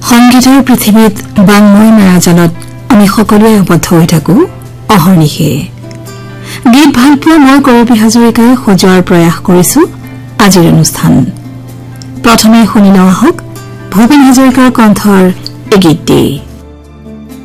সংগীতৰ পৃথিৱীত বাংময় মায়াজালত আমি সকলোৱে আবদ্ধ হৈ থাকো অহৰ্নিশে গীত ভালপোৱা মই কৰবী হাজৰিকাই সজোৱাৰ প্ৰয়াস কৰিছো আজিৰ অনুষ্ঠান প্ৰথমে শুনি লওঁ আহক ভূপেন হাজৰিকাৰ কণ্ঠৰ এই গীতটি